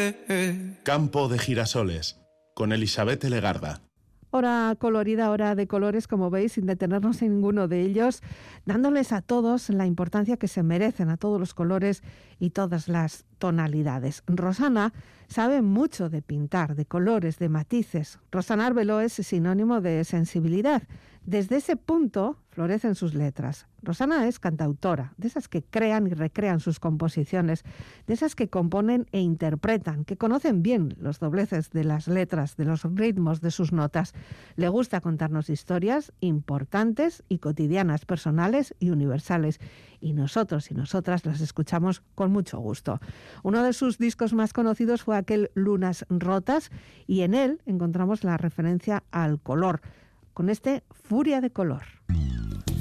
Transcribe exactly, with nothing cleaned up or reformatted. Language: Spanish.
Campo de girasoles, con Elisabeth Legarda. Hora colorida, hora de colores, como veis, sin detenernos en ninguno de ellos, dándoles a todos la importancia que se merecen, a todos los colores y todas las tonalidades. Rosana sabe mucho de pintar, de colores, de matices. Rosana Arbeló es sinónimo de sensibilidad. Desde ese punto florecen sus letras. Rosana es cantautora, de esas que crean y recrean sus composiciones, de esas que componen e interpretan, que conocen bien los dobleces de las letras, de los ritmos de sus notas. Le gusta contarnos historias importantes y cotidianas, personales y universales. Y nosotros y nosotras las escuchamos con mucho gusto. Uno de sus discos más conocidos fue aquel Lunas Rotas, y en él encontramos la referencia al color, con este Furia de color.